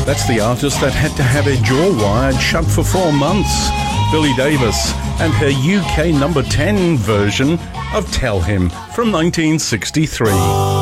That's the artist that had to have her jaw wired shut for 4 months. Billy Davis and her UK number 10 version of Tell Him from 1963.